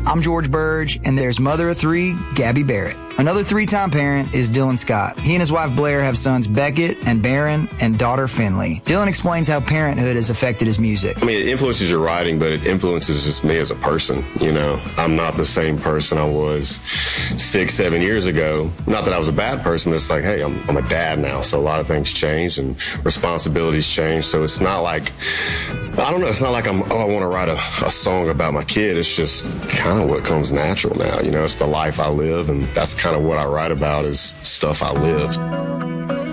I'm George Burge, and there's mother of three, Gabby Barrett. Another three-time parent is Dylan Scott. He and his wife Blair have sons Beckett and Barron and daughter Finley. Dylan explains how parenthood has affected his music. I mean, it influences your writing, but it influences just me as a person, you know. I'm not the same person I was 6-7 years ago. Not that I was a bad person, but it's like, hey, I'm a dad now, so a lot of things change and responsibilities change. So it's not like, I don't know, it's not like I want to write a song about my kid. It's just kind of what comes natural now, you know. It's the life I live, and that's kind of what I write about is stuff I live.